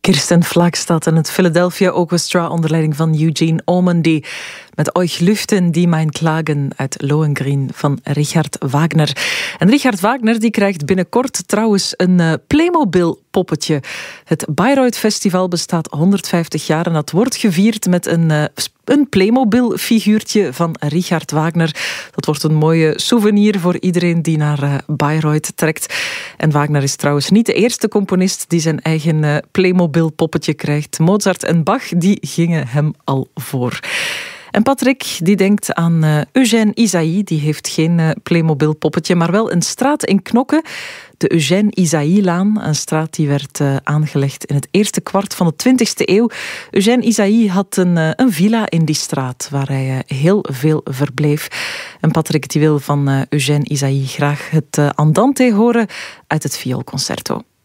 Kirsten Flagstad en het Philadelphia Orchestra onder leiding van Eugene Ormandy met Euch Lüften die mijn klagen uit Lohengrin van Richard Wagner. En Richard Wagner die krijgt binnenkort trouwens een Playmobil-poppetje. Het Bayreuth Festival bestaat 150 jaar en dat wordt gevierd met een Playmobil-figuurtje van Richard Wagner. Dat wordt een mooie souvenir voor iedereen die naar Bayreuth trekt. En Wagner is trouwens niet de eerste componist die zijn eigen Playmobil-poppetje krijgt. Mozart en Bach die gingen hem al voor. En Patrick die denkt aan Eugène Ysaÿe. Die heeft geen Playmobil-poppetje, maar wel een straat in Knokke. De Eugène Ysaÿe-laan, een straat die werd aangelegd in het eerste kwart van de 20e eeuw. Eugène Ysaÿe had een villa in die straat waar hij heel veel verbleef. En Patrick die wil van Eugène Ysaÿe graag het Andante horen uit het vioolconcerto.